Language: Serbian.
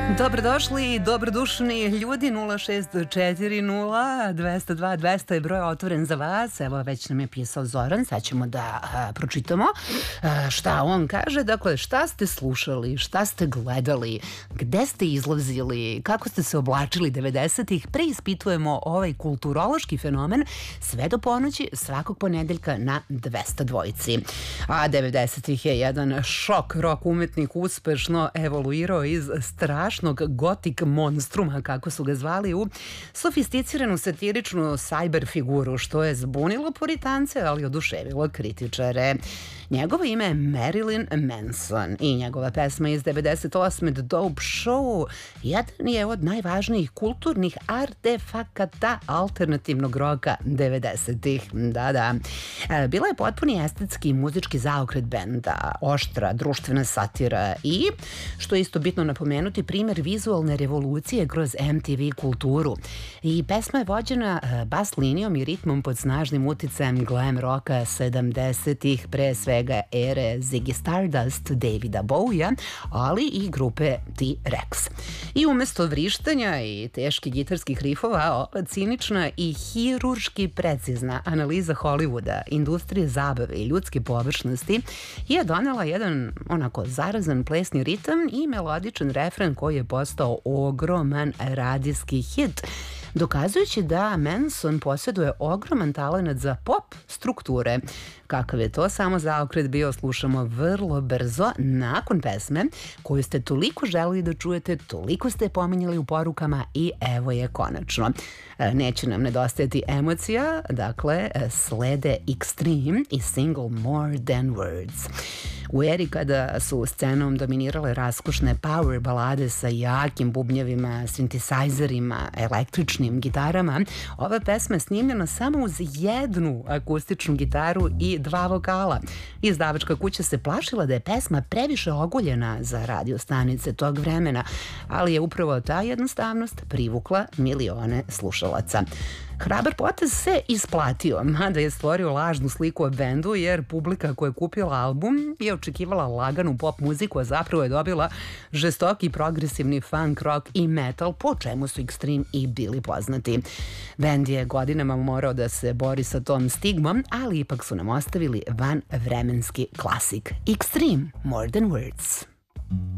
Dobrodošli, dobrodušni ljudi. 0640 202 200 je broj otvoren za vas. Evo, već nam je pisao Zoran, sad ćemo da pročitamo šta on kaže. Dakle, šta ste slušali, šta ste gledali, gde ste izlazili, kako ste se oblačili 90-ih. Preispitujemo ovaj kulturološki fenomen sve do ponoći svakog ponedeljka na 200 dvojici. A 90-ih je jedan šok rock umetnik uspešno evoluirao iz strašnog gotik monstruma, kako su ga zvali, u sofisticiranu satiričnu cyber figuru, što je zbunilo puritance, ali oduševilo kritičare. Njegovo ime je Marilyn Manson i njegova pesma iz 98. The Dope Show jedan je od najvažnijih kulturnih artefakata alternativnog roka 90-ih. Da. Bila je potpuni estetski i muzički zaokret benda, oštra društvena satira i, što je isto bitno napomenuti, primer vizualne revolucije kroz MTV kulturu. I pesma je vođena bas linijom i ritmom pod snažnim uticajem glam roka 70-ih, pre svega ere Ziggy Stardust, Davida Bowija, ali i grupe T-Rex. I umesto vrištanja i teških gitarskih rifova, ova cinična i hirurški precizna analiza Hollywooda, industrije zabave i ljudske površnosti je donela jedan onako zarazan plesni ritam i melodičan refren koji je postao ogroman radijski hit, dokazujući da Manson posjeduje ogroman talenat za pop strukture. Kakav je to samo zaokret bio, slušamo vrlo brzo nakon pesme koju ste toliko želeli da čujete, toliko ste pominjali u porukama i evo je konačno. Neće nam nedostajati emocija, dakle slede Extreme i single More Than Words. U eri kada su scenom dominirale raskošne power balade sa jakim bubnjevima, sintisajzerima, električnim gitarama, ova pesma je snimljena samo uz jednu akustičnu gitaru i dva vokala. Izdavačka kuća se plašila da je pesma previše oguljena za radio stanice tog vremena, ali je upravo ta jednostavnost privukla milione slušalaca. Hrabar potez se isplatio, mada je stvorio lažnu sliku o bendu, jer publika koja je kupila album je očekivala laganu pop muziku, a zapravo je dobila žestoki progresivni funk, rock i metal, po čemu su Extreme i bili poznati. Bend je godinama morao da se bori sa tom stigmom, ali ipak su nam ostavili vanvremenski klasik. Extreme, More Than Words.